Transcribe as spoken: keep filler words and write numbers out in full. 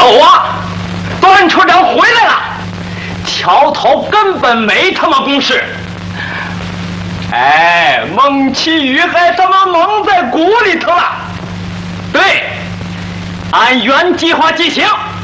有啊，段处长回来了，桥头根本没他妈公事。哎，孟奇宇还他妈蒙在鼓里头了。对，按原计划进行。